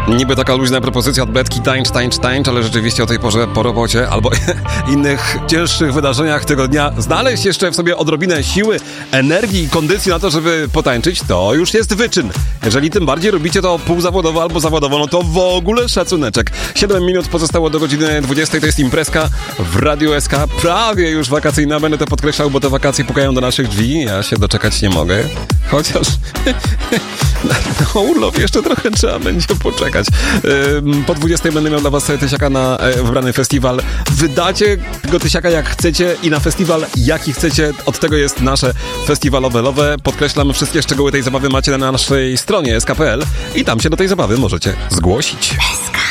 Niby taka luźna propozycja od Betki, tańcz, ale rzeczywiście o tej porze po robocie albo innych cięższych wydarzeniach tego dnia znaleźć jeszcze w sobie odrobinę siły, energii i kondycji na to, żeby potańczyć, to już jest wyczyn. Jeżeli tym bardziej robicie to półzawodowo albo zawodowo, no to w ogóle szacuneczek. 7 minut pozostało do godziny 20, to jest imprezka w Radiu SK, prawie już wakacyjna, będę to podkreślał, bo te wakacje pukają do naszych drzwi, ja się doczekać nie mogę, chociaż na urlop jeszcze trochę trzeba będzie poczekać. Po 20 będę miał dla was tysiaka na wybrany festiwal. Wydacie go tysiaka jak chcecie i na festiwal jaki chcecie. Od tego jest nasze festiwalowe love. Podkreślam, wszystkie szczegóły tej zabawy macie na naszej stronie sk.pl i tam się do tej zabawy możecie zgłosić. SK.